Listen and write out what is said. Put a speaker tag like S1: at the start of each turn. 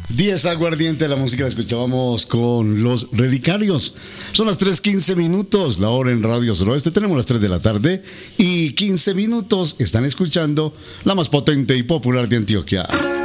S1: 10 aguardiente, la música la escuchábamos con Los Relicarios. Son las 3:15, la hora en Radio Suroeste. Tenemos las 3 de la tarde y 15 minutos. Están escuchando la más potente y popular de Antioquia.